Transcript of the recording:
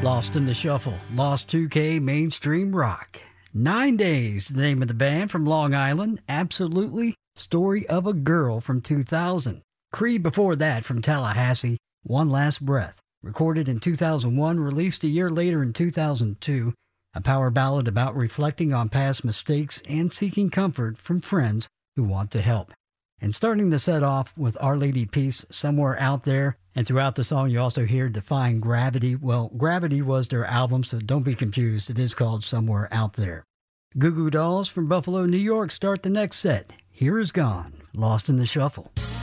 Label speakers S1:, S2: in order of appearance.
S1: Lost in the Shuffle, Lost 2K Mainstream Rock. 9 Days, the name of the band from Long Island. Absolutely, Story of a Girl from 2000. Creed before that from Tallahassee, One Last Breath. Recorded in 2001, released a year later in 2002. A power ballad about reflecting on past mistakes and seeking comfort from friends who want to help. And starting the set off with Our Lady Peace, Somewhere Out There. And throughout the song, you also hear Defying Gravity. Well, Gravity was their album, so don't be confused. It is called Somewhere Out There. Goo Goo Dolls from Buffalo, New York start the next set. Here Is Gone, Lost in the Shuffle.